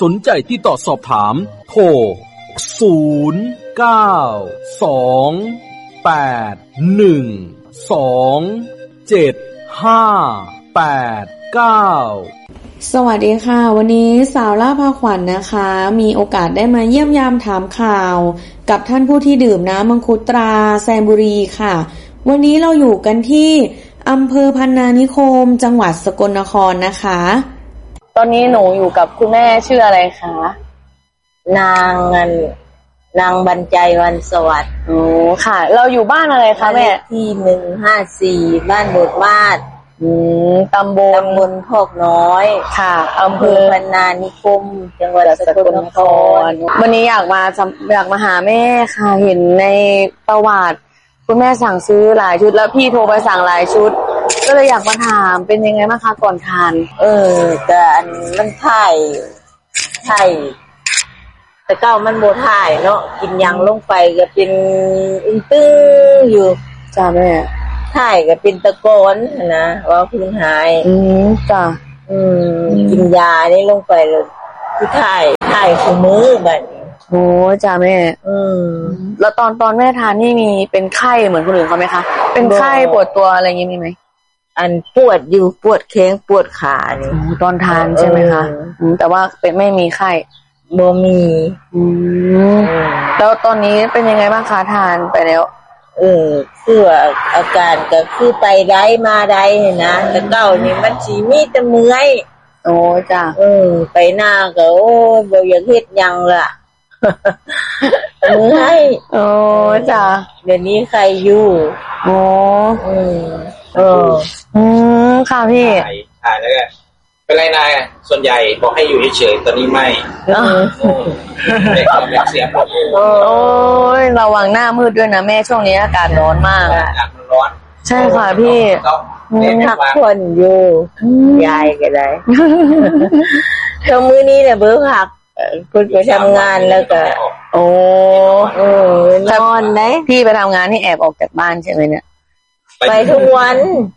สนใจติดต่อสอบถามโทรสวัสดีค่ะวันนี้สาวล่าพาขวัญ นะคะมีโอกาสได้มาเยี่ยมยามถามข่าวกับท่านผู้ที่ดื่มน้ำมังคุดตราแซมบุรีค่ะวันนี้เราอยู่กันที่อำเภอพันนานิคมจังหวัดสกลนครนะคะตอนนี้หนูอยู่กับคุณแม่ชื่ออะไรคะนางบรรจัยวันสวัสดิ์ค่ะเราอยู่บ้านอะไรคะแม่ที่154บ้านโบดมาศตำบลพอกน้อยค่ะอำเภอพันนานิคมจังหวัดสกลนครวันนี้อยากมาหาแม่ค่ะเห็นในประวัติคุณแม่สั่งซื้อหลายชุดแล้วพี่โทรไปสั่งหลายชุดก็เลยอยากมาถามเป็นยังไงบ้างคะก่อนทานแต่อันมันถ่ายแต่เก้ามันโบถ่ายเนาะกินยังลงไปก็เป็นตื้ออยู่จ้าแม่ถ่ายก็เป็นตะโกนนะว่าพื้นหายจ้ากินยานี่ลงไปเลยคือถ่ายคู่มือแบบโอ้จ้าแม่แล้วตอนแม่ทานนี่มีเป็นไข้เหมือนคนอื่นเขาไหมคะเป็นไข้ปวดตัวอะไรอย่างงี้มีไหมอันปวดอยู่ปวดแข้งปวดขานี่ตอนทานใช่ไหมคะแต่ว่าเป็นไม่มีไข้บ่มีแล้วตอนนี้เป็นยังไงบ้างคะทานไปแล้วคืออาการก็คือไปได้มาได้นะแต่เก้านี่มันสิมีแต่เมื่อยโอ้จ้ะไปหน้าก็โอ้บ่อยากเฮ็ดหยังล่ะเมื่อยโอ้จ้ะเดี๋ยวนี้ใครอยู่โอ้ค่ะพี่ถ่ายแล้วก็เป็นไรนายส่วนใหญ่บอกให้อยู่เฉยๆตอนนี้ไม่เสียผมโอ้ยระวังหน้ามืดด้วยนะแม่ช่วงนี้อากาศร้อนมากอากาศมันร้อนใช่ค่ะพี่พักผ่อนอยู่ยายก็ได้ช่วงมื้อนี้เนี่ยเบอร์พักคุณไปทำงานแล้วก็โอ้นอนได้พี่ไปทำงานที่แอบออกจากบ้านใช่ไหมเนี่ยไปทุกวัน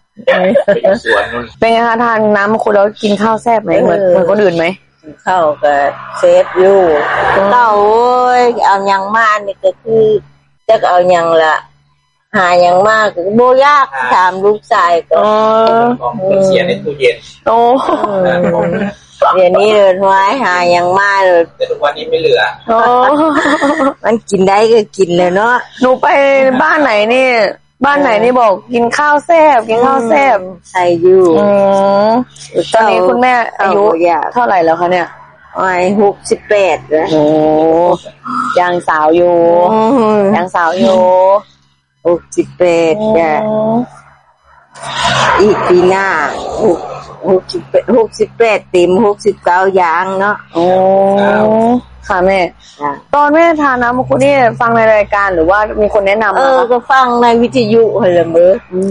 เป็นไงคะทานน้ำมังคุดแล้วกินข้าวแซ่บไหมเหมือนคนอื่นไหมข้าวก็เซฟอยู่เต้าโอ้ยเอายังมานี่ก็คือจะเอายังละหายังมากโบยากถามลูกชายก็เสียในตู้เย็นโอ้เดี๋ยวนี้เลยไว้หายังมาเลยแต่ทุกวันนี้ไม่เหลือมันกินได้ก็กินเลยเนาะหนูไปบ้านไหนนี่บอกกินข้าวแซ่บใส่อยู่ตอนนี้คุณแม่อายุเท่าไหร่แล้วคะเนี่ย 68แล้วโอ้ยังสาวอยู่ 68จ้ะอีกปีหน้า68เต็ม69ย่างเนาะโอ้ค่ะแม่ตอนแม่ทานน้ำมังคุดนี่ฟังในรายการหรือว่ามีคนแนะนำก็ฟังในวิทยุเหรอมื้อ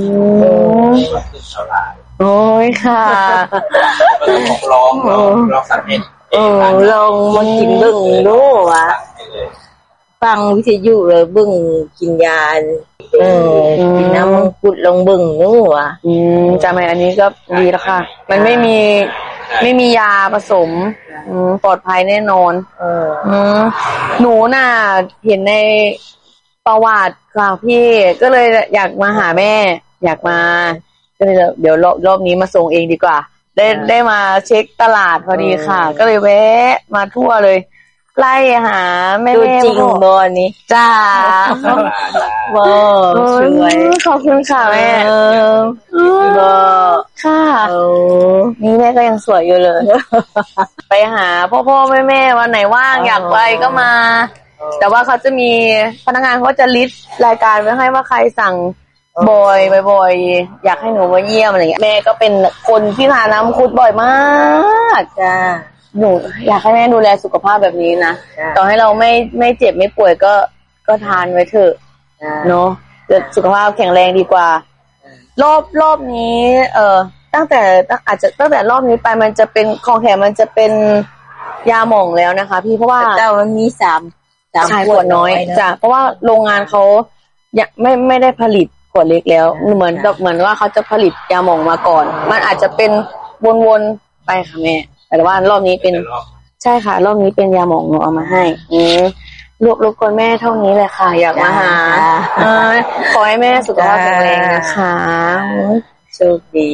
โอ้ยค่ะลองสักนิดลองมากินเบิ่งดูว่ะฟังวิทยุเลยเบิ่งกินยากินน้ำมังคุดลองเบิ่งดูว่ะจำไหมอันนี้ก็ดีแล้วค่ะมันไม่มียาผสมปลอดภัยแน่นอนหนูน่ะเห็นในประวัติค่ะพี่ก็เลยอยากมาหาแม่อยากมาก็เลยเดี๋ยวรอบนี้มาส่งเองดีกว่าได้มาเช็คตลาดพอดีค่ะก็เลยแวะมาทั่วเลยไล่หาแม่จริงบอนี้จ้าบอสวยขอบคุณค่ะแม่บอค่ะนี่แม่ก็ยังสวยอยู่เลยไปหาพ่อแม่วันไหนว่างอยากไปก็มาแต่ว่าเขาจะมีพนักงานเขาจะลิสต์รายการไว้ให้ว่าใครสั่งบ่อยอยากให้หนูมาเยี่ยมอะไรเงี้ยแม่ก็เป็นคนที่ทานน้ำมังคุดบ่อยมากจ้าหนูอยากให้แม่ดูแลสุขภาพแบบนี้นะต่อให้เราไม่เจ็บไม่ป่วยก็ทานไว้เถอะเนาะจะสุขภาพแข็งแรงดีกว่ารอบนี้ตั้งแต่รอบนี้ไปมันจะเป็นของแถมมันจะเป็นยาหม่องแล้วนะคะพี่เพราะว่าเจ้ามันมี3 ขวดน้อยจ้ะเพราะว่าโรงงานเขายังไม่ได้ผลิตขวดเล็กแล้วเหมือนว่าเขาจะผลิตยาหม่องมาก่อนมันอาจจะเป็นวนๆไปค่ะแม่แต่ว่ารอบนี้เป็นใช่ค่ะรอบนี้เป็นยาหมองหนูเอามาให้รบกวนแม่เท่านี้เลยค่ะอยากมาหาขอให้แม่สุขภาพแข็งแรงนะคะโชคดี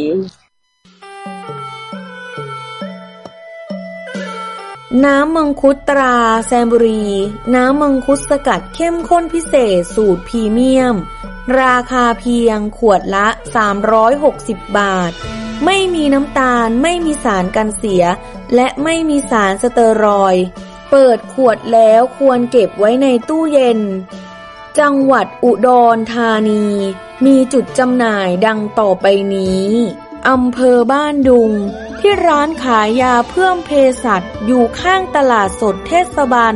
น้ำมังคุดตราแซมบุรีน้ำมังคุดสกัดเข้มข้นพิเศษสูตรพรีเมียมราคาเพียงขวดละ360 บาทไม่มีน้ำตาลไม่มีสารกันเสียและไม่มีสารสเตียรอยด์เปิดขวดแล้วควรเก็บไว้ในตู้เย็นจังหวัดอุดรธานีมีจุดจำหน่ายดังต่อไปนี้อำเภอบ้านดุงที่ร้านขายยาเพิ่มเภสัชอยู่ข้างตลาดสดเทศบาล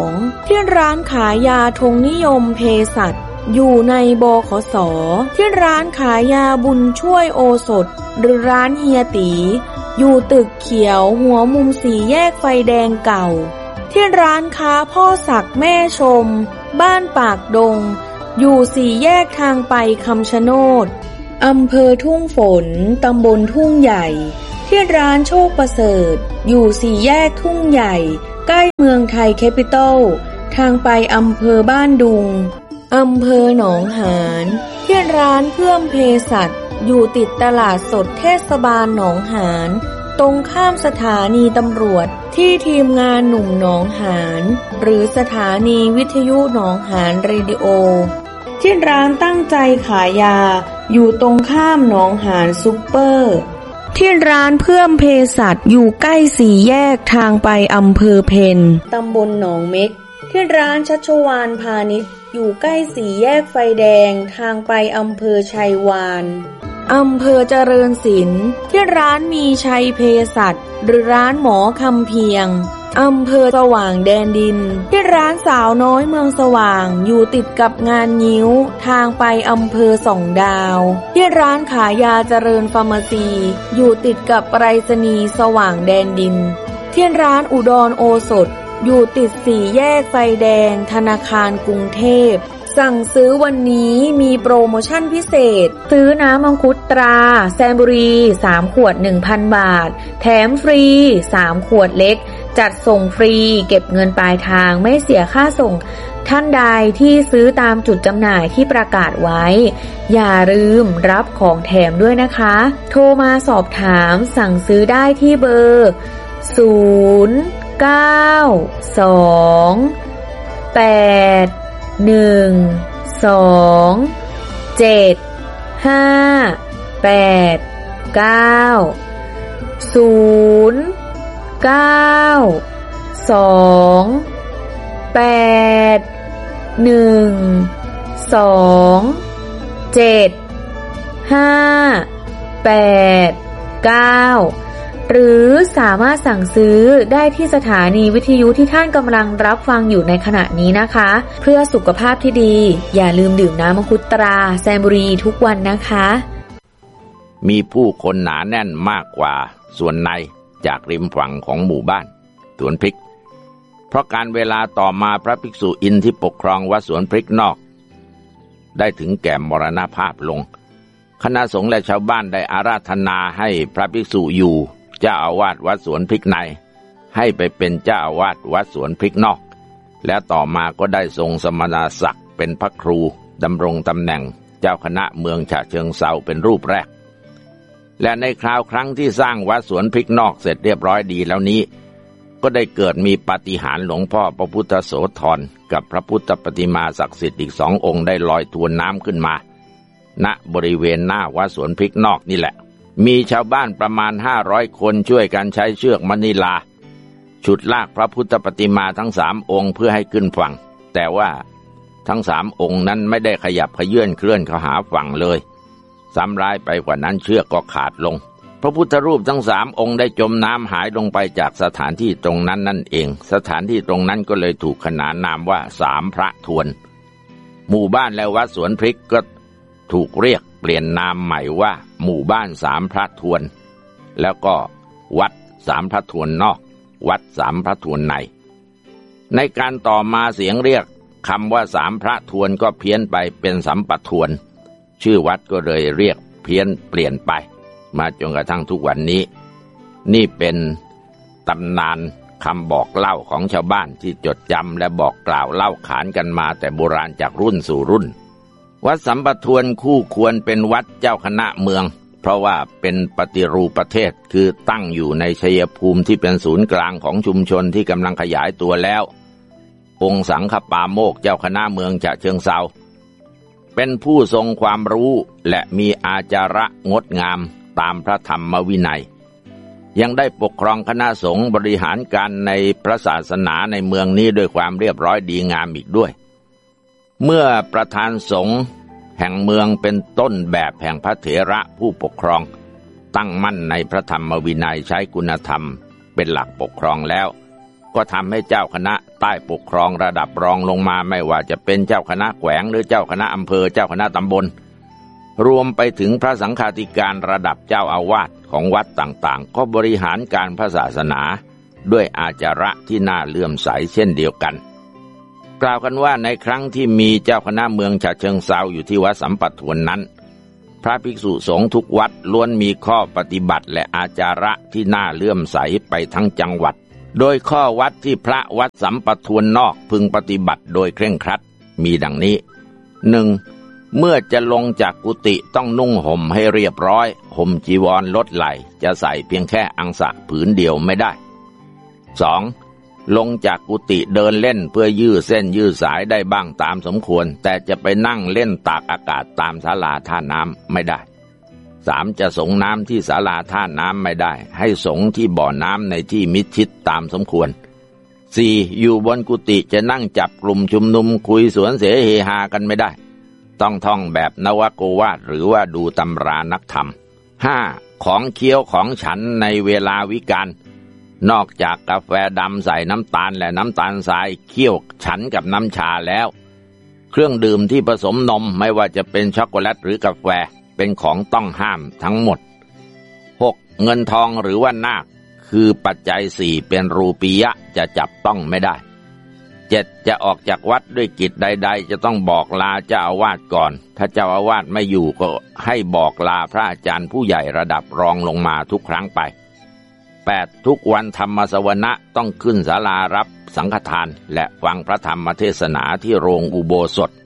2ที่ร้านขายยาธงนิยมเภสัชอยู่ในบขส.ที่ร้านขายยาบุญช่วยโอสถหรือร้านเฮียตีอยู่ตึกเขียวหัวมุมสี่แยกไฟแดงเก่าที่ร้านค้าพ่อศักดิ์แม่ชมบ้านปากดงอยู่สี่แยกทางไปคำชะโนดอำเภอทุ่งฝนตำบลทุ่งใหญ่ที่ร้านโชคประเสริฐอยู่สี่แยกทุ่งใหญ่ใกล้เมืองไทยแคปิตอลทางไปอำเภอบ้านดุงอำเภอหนองหานที่ร้านเพิ่มเภสัชอยู่ติดตลาดสดเทศบาลหนองหานตรงข้ามสถานีตำรวจที่ทีมงานหนุ่มหนองหานหรือสถานีวิทยุหนองหานเรดิโอที่ร้านตั้งใจขายยาอยู่ตรงข้ามหนองหานซุปเปอร์ที่ร้านเพิ่มเภสัชอยู่ใกล้สี่แยกทางไปอำเภอเพนตำบลหนองเม็กที่ร้านชัชวาลพาณิชย์อยู่ใกล้สี่แยกไฟแดงทางไปอำเภอชัยวานอำเภอเจริญศิลป์ที่ร้านมีชัยเภสัชหรือร้านหมอคำเพียงอำเภอสว่างแดนดินที่ร้านสาวน้อยเมืองสว่างอยู่ติดกับงานงิ้วทางไปอำเภอส่องดาวที่ร้านขายยาเจริญฟาร์มาซีอยู่ติดกับไปรษณีย์สว่างแดนดินที่ร้านอุดรโอสถอยู่ติดสี่แยกไฟแดงธนาคารกรุงเทพสั่งซื้อวันนี้มีโปรโมชั่นพิเศษซื้อน้ำมังคุดตราแซมบุรี3ขวด 1,000 บาทแถมฟรี3ขวดเล็กจัดส่งฟรีเก็บเงินปลายทางไม่เสียค่าส่งท่านใดที่ซื้อตามจุดจำหน่ายที่ประกาศไว้อย่าลืมรับของแถมด้วยนะคะโทรมาสอบถามสั่งซื้อได้ที่เบอร์หรือสามารถสั่งซื้อได้ที่สถานีวิทยุที่ท่านกำลังรับฟังอยู่ในขณะนี้นะคะเพื่อสุขภาพที่ดีอย่าลืมดื่มน้ำมังคุดตราแซมบุรีทุกวันนะคะมีผู้คนหนาแน่นมากกว่าส่วนในจากริมฝั่งของหมู่บ้านสวนพริกเพราะการเวลาต่อมาพระภิกษุอินที่ปกครองวัดสวนพริกนอกได้ถึงแก่มรณภาพลงคณะสงฆ์และชาวบ้านได้อาราธนาให้พระภิกษุอยู่เจ้าอาวาสวัดสวนพริกในให้ไปเป็นเจ้าอาวาสวัดสวนพริกนอกและต่อมาก็ได้ทรงสมณศักดิ์เป็นพระครูดำรงตำแหน่งเจ้าคณะเมืองฉะเชิงเทราเป็นรูปแรกและในคราวครั้งที่สร้างวัดสวนพริกนอกเสร็จเรียบร้อยดีแล้วนี้ก็ได้เกิดมีปาฏิหาริย์หลวงพ่อพระพุทธโสธรกับพระพุทธปฏิมาศักดิ์สิทธิ์อีก2 องค์ได้ลอยทวนน้ำขึ้นมาณบริเวณหน้าวัดสวนพริกนอกนี่แหละมีชาวบ้านประมาณ500 คนช่วยกันใช้เชือกมณิลาฉุดลากพระพุทธปฏิมาทั้ง3 องค์เพื่อให้ขึ้นฝั่งแต่ว่าทั้ง3 องค์นั้นไม่ได้ขยับเขยื้อนเคลื่อนเข้าหาฝั่งเลยซ้ำร้ายไปกว่านั้นเชือกก็ขาดลงพระพุทธรูปทั้ง3 องค์ได้จมน้ำหายลงไปจากสถานที่ตรงนั้นนั่นเองสถานที่ตรงนั้นก็เลยถูกขนานนามว่า3 พระทวนหมู่บ้านและวัดสวนพริกก็ถูกเรียกเปลี่ยนนามใหม่ว่าหมู่บ้าน3 พระทวนแล้วก็วัด3 พระทวนนอกวัด3 พระทวนในการต่อมาเสียงเรียกคำว่า3 พระทวนก็เพี้ยนไปเป็นสัมปทวนชื่อวัดก็เลยเรียกเพี้ยนเปลี่ยนไปมาจนกระทั่งทุกวันนี้นี่เป็นตำนานคำบอกเล่าของชาวบ้านที่จดจำและบอกกล่าวเล่าขานกันมาแต่โบราณจากรุ่นสู่รุ่นวัดสัมปทวนคู่ควรเป็นวัดเจ้าคณะเมืองเพราะว่าเป็นปฏิรูปประเทศคือตั้งอยู่ในชัยภูมิที่เป็นศูนย์กลางของชุมชนที่กำลังขยายตัวแล้วองค์สังฆปาโมกข์เจ้าคณะเมืองฉะเชิงเทราเป็นผู้ทรงความรู้และมีอาจาระงดงามตามพระธรรมวินัยยังได้ปกครองคณะสงฆ์บริหารการในพระศาสนาในเมืองนี้ด้วยความเรียบร้อยดีงามอีกด้วยเมื่อประธานสงฆ์แห่งเมืองเป็นต้นแบบแห่งพระเถระผู้ปกครองตั้งมั่นในพระธรรมวินัยใช้คุณธรรมเป็นหลักปกครองแล้วก็ทำให้เจ้าคณะใต้ปกครองระดับรองลงมาไม่ว่าจะเป็นเจ้าคณะแขวงหรือเจ้าคณะอำเภอเจ้าคณะตำบลรวมไปถึงพระสังฆาธิการระดับเจ้าอาวาสของวัดต่างๆก็บริหารการพระศาสนาด้วยอาจาระที่น่าเลื่อมใสเช่นเดียวกันกล่าวกันว่าในครั้งที่มีเจ้าคณะเมืองฉะเชิงเทราอยู่ที่วัดสัมปทวนนั้นพระภิกษุสงฆ์ทุกวัดล้วนมีข้อปฏิบัติและอาจาระที่น่าเลื่อมใสไปทั้งจังหวัดโดยข้อวัดที่พระวัดสัมปทวนนอกพึงปฏิบัติโดยเคร่งครัดมีดังนี้ 1. เมื่อจะลงจากกุฏิต้องนุ่งห่มให้เรียบร้อยห่มจีวรลดไหล่จะใส่เพียงแค่อังสะผืนเดียวไม่ได้ 2. ลงจากกุฏิเดินเล่นเพื่อยืดเส้นยืดสายได้บ้างตามสมควรแต่จะไปนั่งเล่นตากอากาศตามศาลาท่าน้ำไม่ได้ 3. จะสงน้ำที่ศาลาท่าน้ำไม่ได้ให้สงที่บ่อน้ำในที่มิดชิดตามสมควร 4. อยู่บนกุฏิจะนั่งจับกลุ่มชุมนุมคุยสวนเสเฮฮากันไม่ได้ต้องท่องแบบนวโกวาทหรือว่าดูตำรานักธรรม 5. ของเคี้ยวของฉันในเวลาวิกาลนอกจากกาแฟดำใส่น้ำตาลและน้ำตาลทรายเคี่ยวฉันกับน้ำชาแล้วเครื่องดื่มที่ผสมนมไม่ว่าจะเป็นช็อกโกแลตหรือกาแฟเป็นของต้องห้ามทั้งหมด 6. เงินทองหรือว่านาคคือปัจจัย 4เป็นรูปียะจะจับต้องไม่ได้ 7. จะออกจากวัดด้วยกิจใดๆจะต้องบอกลาเจ้าอาวาสก่อนถ้าเจ้าอาวาสไม่อยู่ก็ให้บอกลาพระอาจารย์ผู้ใหญ่ระดับรองลงมาทุกครั้งไป 8. ทุกวันธรรมสวนะต้องขึ้นศาลารับสังฆทานและฟังพระธรรมเทศนาที่โรงอุโบสถ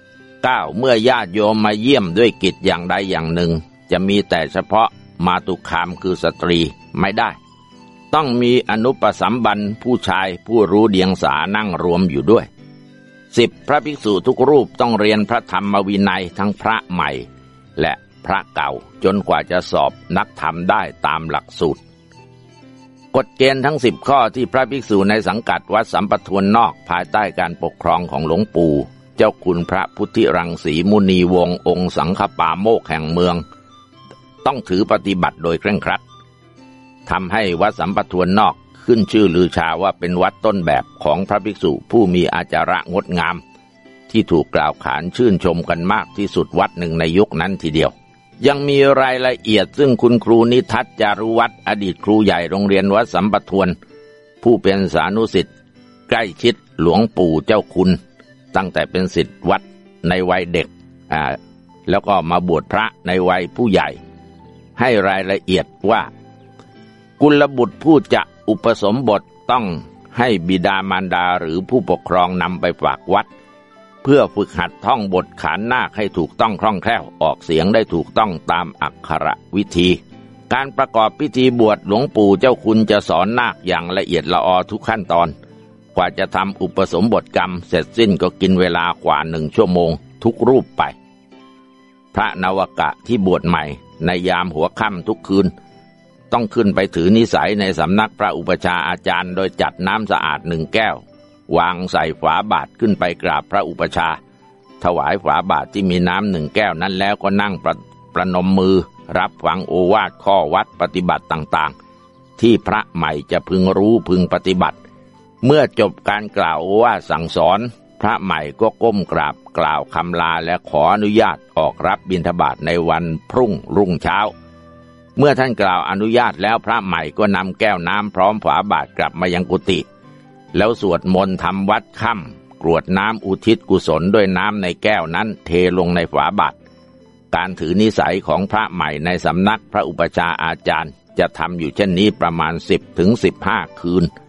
9. เมื่อญาติโยมมาเยี่ยมด้วยกิจอย่างใดอย่างหนึ่งจะมีแต่เฉพาะมาตุคามคือสตรีไม่ได้ต้องมีอนุปสัมบันผู้ชายผู้รู้เดียงสานั่งรวมอยู่ด้วย 10. พระภิกษุทุกรูปต้องเรียนพระธรรมวินัยทั้งพระใหม่และพระเก่าจนกว่าจะสอบนักธรรมได้ตามหลักสูตรกฎเกณฑ์ทั้ง10ข้อที่พระภิกษุในสังกัดวัดสัมปทวนนอกภายใต้การปกครองของหลวงปู่เจ้าคุณพระพุทธิรังสีมุนีวงศ์องค์สังฆปาโมกข์แห่งเมืองต้องถือปฏิบัติโดยเคร่งครัดทำให้วัดสัมปทวนนอกขึ้นชื่อลือชาว่าเป็นวัดต้นแบบของพระภิกษุผู้มีอาจาระงดงามที่ถูกกล่าวขานชื่นชมกันมากที่สุดวัดหนึ่งในยุคนั้นทีเดียวยังมีรายละเอียดซึ่งคุณครูนิทัศน์จารุวัฒน์อดีตครูใหญ่โรงเรียนวัดสัมปทวนผู้เป็นสานุศิษย์ใกล้ชิดหลวงปู่เจ้าคุณตั้งแต่เป็นศิษย์วัดในวัยเด็กแล้วก็มาบวชพระในวัยผู้ใหญ่ให้รายละเอียดว่ากุลบุตรผู้จะอุปสมบทต้องให้บิดามารดาหรือผู้ปกครองนำไปฝากวัดเพื่อฝึกหัดท่องบทขานนาคให้ถูกต้องคล่องแคล่วออกเสียงได้ถูกต้องตามอักขระวิธีการประกอบพิธีบวชหลวงปู่เจ้าคุณจะสอนนาคอย่างละเอียดละออทุกขั้นตอนกว่าจะทำอุปสมบทกรรมเสร็จสิ้นก็กินเวลากว่า1 ชั่วโมงทุกรูปไปพระนวกะที่บวชใหม่ในยามหัวค่ำทุกคืนต้องขึ้นไปถือนิสัยในสำนักพระอุปชาอาจารย์โดยจัดน้ำสะอาด1 แก้ววางใส่ฝาบาตรขึ้นไปกราบพระอุปชาถวายฝาบาตรที่มีน้ำ1 แก้วนั้นแล้วก็นั่งประนมมือรับฟังโอวาทข้อวัดปฏิบัติต่างๆที่พระใหม่จะพึงรู้พึงปฏิบัติเมื่อจบการกล่าวโอวาทสั่งสอนพระใหม่ก็ก้มกราบกล่าวคำลาและขออนุญาตออกรับบิณฑบาตในวันพรุ่งเช้าเมื่อท่านกล่าวอนุญาตแล้วพระใหม่ก็นำแก้วน้ำพร้อมฝาบาตรกลับมายังกุฏิแล้วสวดมนต์ทำวัดค่ำกรวดน้ำอุทิศกุศลด้วยน้ำในแก้วนั้นเทลงในฝาบาตรการถือนิสัยของพระใหม่ในสำนักพระอุปชาอาจารย์จะทำอยู่เช่นนี้ประมาณ10 ถึง 15 คืน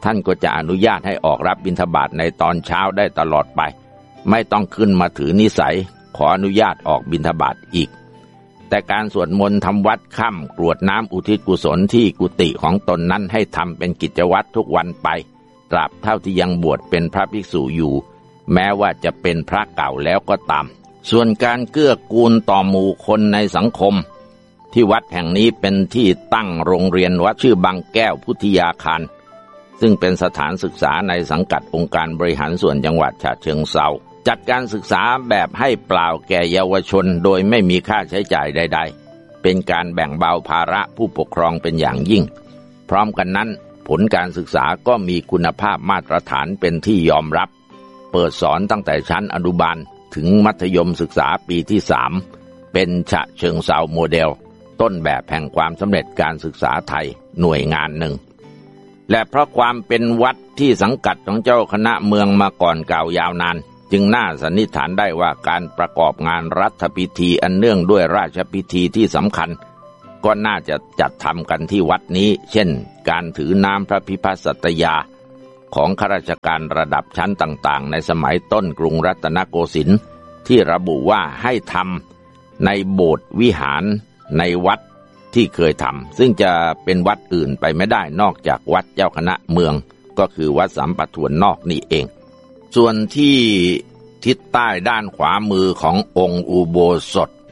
ท่านก็จะอนุญาตให้ออกรับบิณฑบาตในตอนเช้าได้ตลอดไปไม่ต้องขึ้นมาถือนิสัยขออนุญาตออกบิณฑบาตอีกแต่การสวดมนต์ทำวัดค่ำกรวดน้ำอุทิศกุศลที่กุฏิของตนนั้นให้ทำเป็นกิจวัตรทุกวันไปตราบเท่าที่ยังบวชเป็นพระภิกษุอยู่แม้ว่าจะเป็นพระเก่าแล้วก็ตามส่วนการเกื้อกูลต่อหมู่คนในสังคมที่วัดแห่งนี้เป็นที่ตั้งโรงเรียนวัดชื่อบางแก้วพุทธยาคารซึ่งเป็นสถานศึกษาในสังกัดองค์การบริหารส่วนจังหวัดฉะเชิงเทราจัดการศึกษาแบบให้เปล่าแก่เยาวชนโดยไม่มีค่าใช้จ่ายใดๆเป็นการแบ่งเบาภาระผู้ปกครองเป็นอย่างยิ่งพร้อมกันนั้นผลการศึกษาก็มีคุณภาพมาตรฐานเป็นที่ยอมรับเปิดสอนตั้งแต่ชั้นอนุบาลถึงมัธยมศึกษาปีที่3เป็นฉะเชิงเทราโมเดลต้นแบบแห่งความสำเร็จการศึกษาไทยหน่วยงานหนึ่งและเพราะความเป็นวัดที่สังกัดของเจ้าคณะเมืองมาก่อนเก่ายาวนานจึงน่าสันนิษฐานได้ว่าการประกอบงานรัฐพิธีอันเนื่องด้วยราชพิธีที่สำคัญก็น่าจะจัดทำกันที่วัดนี้เช่นการถือน้ำพระพิพาสัตยาของข้าราชการระดับชั้นต่างๆในสมัยต้นกรุงรัตนโกสินทร์ที่ระบุว่าให้ทำในโบสถ์วิหารในวัดที่เคยทำซึ่งจะเป็นวัดอื่นไปไม่ได้นอกจากวัดเจ้าคณะเมืองก็คือวัดสัมปทวนนอกนี่เองส่วนที่ทิศใต้ด้านขวามือขององค์อุโบสถ